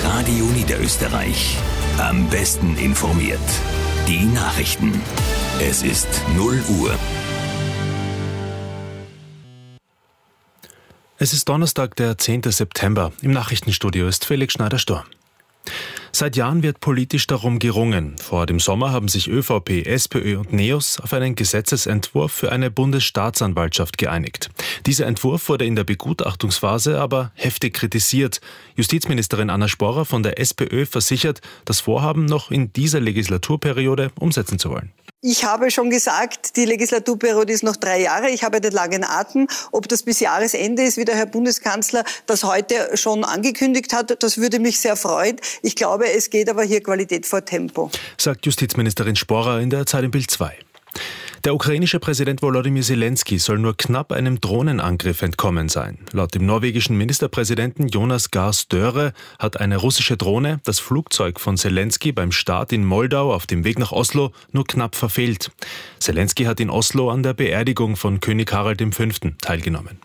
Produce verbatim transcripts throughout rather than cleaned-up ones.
Radio Niederösterreich. Am besten informiert. Die Nachrichten. Es ist null Uhr. Es ist Donnerstag, der zehnten September. Im Nachrichtenstudio ist Felix Schneider-Sturm. Seit Jahren wird politisch darum gerungen. Vor dem Sommer haben sich ÖVP, SPÖ und NEOS auf einen Gesetzesentwurf für eine Bundesstaatsanwaltschaft geeinigt. Dieser Entwurf wurde in der Begutachtungsphase aber heftig kritisiert. Justizministerin Anna Sporrer von der SPÖ versichert, das Vorhaben noch in dieser Legislaturperiode umsetzen zu wollen. Ich habe schon gesagt, die Legislaturperiode ist noch drei Jahre. Ich habe den langen Atem. Ob das bis Jahresende ist, wie der Herr Bundeskanzler das heute schon angekündigt hat, das würde mich sehr freuen. Ich glaube, es geht aber hier Qualität vor Tempo, sagt Justizministerin Sporrer in der Zeit im Bild zwei. Der ukrainische Präsident Volodymyr Zelensky soll nur knapp einem Drohnenangriff entkommen sein. Laut dem norwegischen Ministerpräsidenten Jonas Gahr Støre hat eine russische Drohne das Flugzeug von Zelensky beim Start in Moldau auf dem Weg nach Oslo nur knapp verfehlt. Zelensky hat in Oslo an der Beerdigung von König Harald der Fünfte teilgenommen.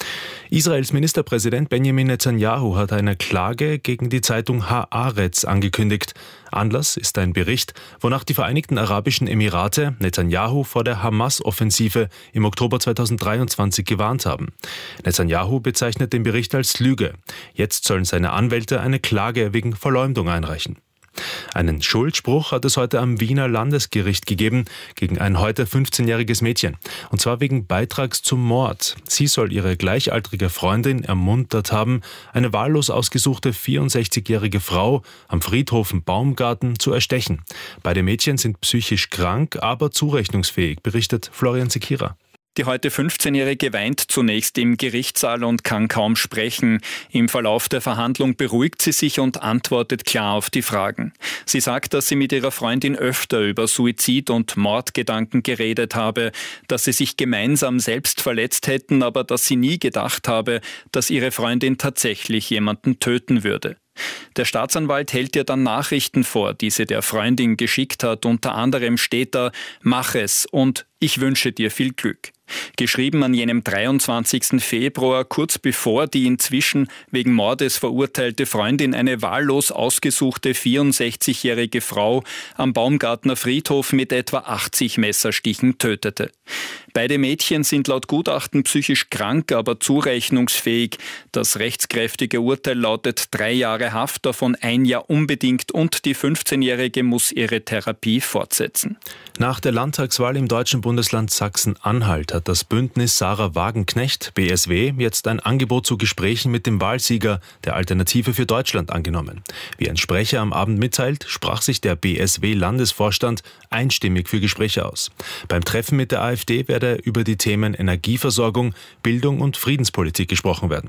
Israels Ministerpräsident Benjamin Netanyahu hat eine Klage gegen die Zeitung Haaretz angekündigt. Anlass ist ein Bericht, wonach die Vereinigten Arabischen Emirate Netanyahu vor der Hamas-Offensive im Oktober zweitausenddreiundzwanzig gewarnt haben. Netanyahu bezeichnet den Bericht als Lüge. Jetzt sollen seine Anwälte eine Klage wegen Verleumdung einreichen. Einen Schuldspruch hat es heute am Wiener Landesgericht gegeben gegen ein heute fünfzehnjähriges Mädchen. Und zwar wegen Beitrags zum Mord. Sie soll ihre gleichaltrige Freundin ermuntert haben, eine wahllos ausgesuchte vierundsechzigjährige Frau am Friedhof Baumgarten zu erstechen. Beide Mädchen sind psychisch krank, aber zurechnungsfähig, berichtet Florian Sekira. Die heute fünfzehnjährige weint zunächst im Gerichtssaal und kann kaum sprechen. Im Verlauf der Verhandlung beruhigt sie sich und antwortet klar auf die Fragen. Sie sagt, dass sie mit ihrer Freundin öfter über Suizid- und Mordgedanken geredet habe, dass sie sich gemeinsam selbst verletzt hätten, aber dass sie nie gedacht habe, dass ihre Freundin tatsächlich jemanden töten würde. Der Staatsanwalt hält ihr dann Nachrichten vor, die sie der Freundin geschickt hat. Unter anderem steht da: Mach es und ich wünsche dir viel Glück. Geschrieben an jenem dreiundzwanzigsten Februar, kurz bevor die inzwischen wegen Mordes verurteilte Freundin eine wahllos ausgesuchte vierundsechzigjährige Frau am Baumgartner Friedhof mit etwa achtzig Messerstichen tötete. Beide Mädchen sind laut Gutachten psychisch krank, aber zurechnungsfähig. Das rechtskräftige Urteil lautet drei Jahre Haft, davon ein Jahr unbedingt, und die fünfzehnjährige muss ihre Therapie fortsetzen. Nach der Landtagswahl im deutschen Bundesland Sachsen-Anhalt hat das Bündnis Sarah Wagenknecht, B S W, jetzt ein Angebot zu Gesprächen mit dem Wahlsieger der Alternative für Deutschland angenommen. Wie ein Sprecher am Abend mitteilt, sprach sich der B S W-Landesvorstand einstimmig für Gespräche aus. Beim Treffen mit der AfD werde über die Themen Energieversorgung, Bildung und Friedenspolitik gesprochen werden.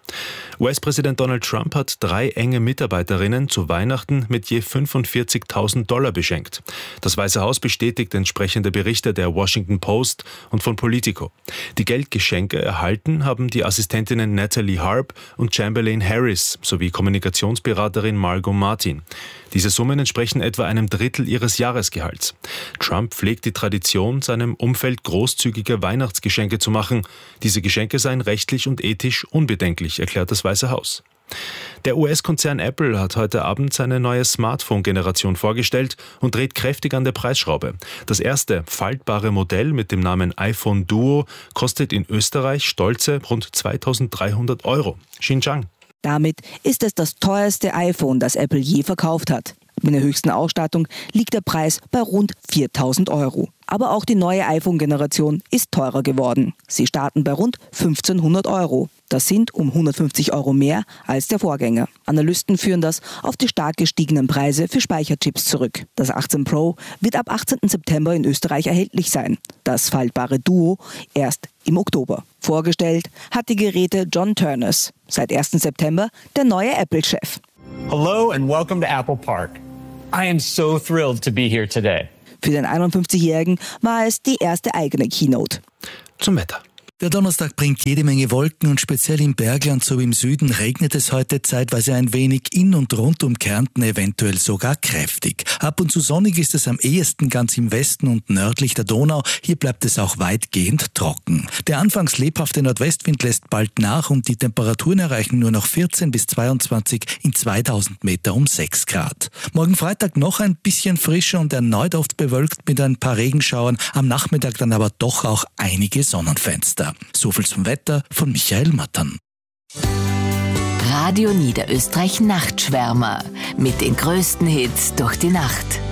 U S-Präsident Donald Trump hat drei enge Mitarbeiterinnen zu Weihnachten mit je fünfundvierzigtausend Dollar beschenkt. Das Weiße Haus bestätigt entsprechende Berichte der Washington Post und von Politico. Die Geldgeschenke erhalten haben die Assistentinnen Natalie Harp und Chamberlain Harris sowie Kommunikationsberaterin Margot Martin. Diese Summen entsprechen etwa einem Drittel ihres Jahresgehalts. Trump pflegt die Tradition, seinem Umfeld großzügige Weihnachtsgeschenke zu machen. Diese Geschenke seien rechtlich und ethisch unbedenklich, erklärt das Weiße Haus. Der U S-Konzern Apple hat heute Abend seine neue Smartphone-Generation vorgestellt und dreht kräftig an der Preisschraube. Das erste faltbare Modell mit dem Namen iPhone Duo kostet in Österreich stolze rund zweitausenddreihundert Euro. Xinjiang. Damit ist es das teuerste iPhone, das Apple je verkauft hat. Mit der höchsten Ausstattung liegt der Preis bei rund viertausend Euro. Aber auch die neue iPhone-Generation ist teurer geworden. Sie starten bei rund fünfzehnhundert Euro. Das sind um hundertfünfzig Euro mehr als der Vorgänger. Analysten führen das auf die stark gestiegenen Preise für Speicherchips zurück. Das achtzehn Pro wird ab achtzehnten September in Österreich erhältlich sein. Das faltbare Duo erst im Oktober. Vorgestellt hat die Geräte John Turners. Seit ersten September der neue Apple-Chef. Hello and welcome to Apple Park. I am so thrilled to be here today. Für den einundfünfzigjährigen war es die erste eigene Keynote. Zum Wetter. Der Donnerstag bringt jede Menge Wolken und speziell im Bergland sowie im Süden regnet es heute zeitweise ein wenig, in und rund um Kärnten eventuell sogar kräftig. Ab und zu sonnig ist es am ehesten ganz im Westen und nördlich der Donau. Hier bleibt es auch weitgehend trocken. Der anfangs lebhafte Nordwestwind lässt bald nach und die Temperaturen erreichen nur noch vierzehn bis zweiundzwanzig in zweitausend Meter um sechs Grad. Morgen Freitag noch ein bisschen frischer und erneut oft bewölkt mit ein paar Regenschauern. Am Nachmittag dann aber doch auch einige Sonnenfenster. So viel zum Wetter von Michael Mattern. Radio Niederösterreich Nachtschwärmer mit den größten Hits durch die Nacht.